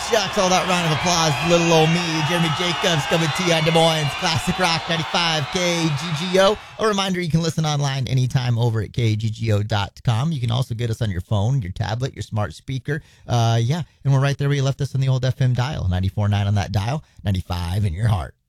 shucks, all that round of applause for little old me. Jeremy Jacobs coming to you on Des Moines Classic Rock 95 KGGO. A reminder, you can listen online anytime over at kggo.com. You can also get us on your phone, your tablet, your smart speaker. And we're right there where you left us on the old FM dial, 94.9 on that dial, 95 in your heart.